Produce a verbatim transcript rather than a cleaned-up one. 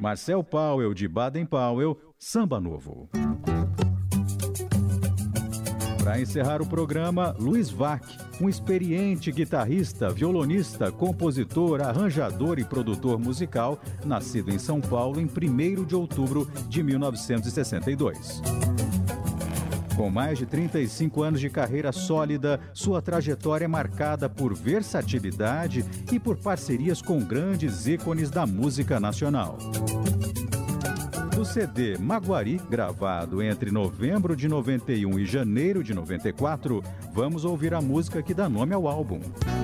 Marcel Powell, de Baden Powell, Samba Novo. Para encerrar o programa, Luiz Vac, um experiente guitarrista, violonista, compositor, arranjador e produtor musical, nascido em São Paulo em primeiro de outubro de mil novecentos e sessenta e dois. Com mais de trinta e cinco anos de carreira sólida, sua trajetória é marcada por versatilidade e por parcerias com grandes ícones da música nacional. Do C D Maguari, gravado entre novembro de noventa e um e janeiro de noventa e quatro, vamos ouvir a música que dá nome ao álbum.